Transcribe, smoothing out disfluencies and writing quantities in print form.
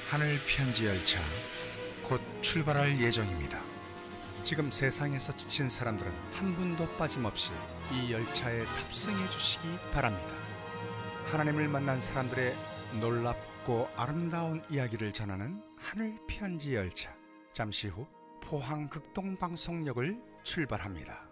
하늘 편지 열차 곧 출발할 예정입니다. 지금 세상에서 지친 사람들은 한 분도 빠짐없이 이 열차에 탑승해 주시기 바랍니다. 하나님을 만난 사람들의 놀랍고 아름다운 이야기를 전하는 하늘 편지 열차, 잠시 후 포항 극동방송역을 출발합니다.